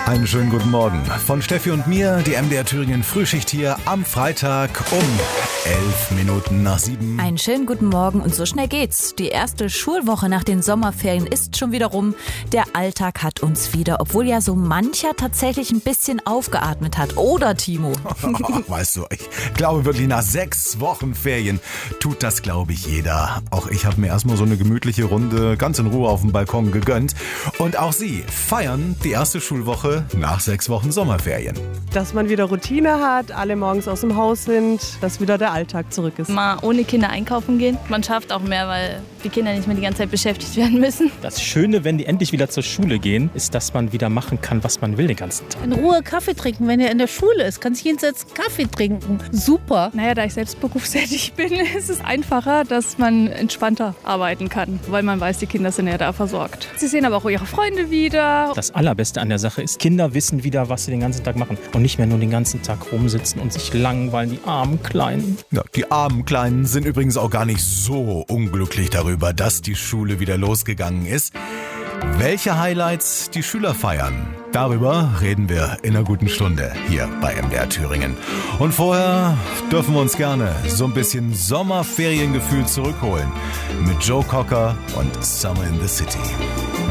Einen schönen guten Morgen von Steffi und mir, die MDR Thüringen Frühschicht hier am Freitag um 7:11. Einen schönen guten Morgen und so schnell geht's. Die erste Schulwoche nach den Sommerferien ist schon wieder rum. Der Alltag hat uns wieder, obwohl ja so mancher tatsächlich ein bisschen aufgeatmet hat. Oder, Timo? Weißt du, ich glaube wirklich, nach 6 Wochen Ferien tut das, glaube ich, jeder. Auch ich habe mir erstmal so eine gemütliche Runde ganz in Ruhe auf dem Balkon gegönnt. Und auch Sie feiern die erste Schulwoche nach 6 Wochen Sommerferien. Dass man wieder Routine hat, alle morgens aus dem Haus sind, dass wieder der Alltag zurück ist. Mal ohne Kinder einkaufen gehen. Man schafft auch mehr, weil die Kinder nicht mehr die ganze Zeit beschäftigt werden müssen. Das Schöne, wenn die endlich wieder zur Schule gehen, ist, dass man wieder machen kann, was man will den ganzen Tag. In Ruhe Kaffee trinken, wenn er in der Schule ist. Kannst jenseits Kaffee trinken. Super. Naja, da ich selbst berufstätig bin, ist es einfacher, dass man entspannter arbeiten kann, weil man weiß, die Kinder sind ja da versorgt. Sie sehen aber auch ihre Freunde wieder. Das Allerbeste an der Sache ist, Kinder wissen wieder, was sie den ganzen Tag machen und nicht mehr nur den ganzen Tag rumsitzen und sich langweilen, die armen Kleinen. Ja, die armen Kleinen sind übrigens auch gar nicht so unglücklich darüber, dass die Schule wieder losgegangen ist. Welche Highlights die Schüler feiern, darüber reden wir in einer guten Stunde hier bei MDR Thüringen. Und vorher dürfen wir uns gerne so ein bisschen Sommerferiengefühl zurückholen mit Joe Cocker und Summer in the City.